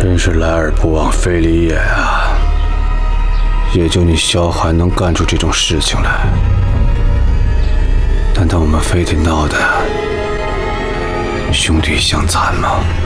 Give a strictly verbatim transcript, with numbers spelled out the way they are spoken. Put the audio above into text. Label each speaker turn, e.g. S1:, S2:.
S1: 真是来而不往非礼也啊！也就你萧寒能干出这种事情来。难道我们非得闹得兄弟相残吗？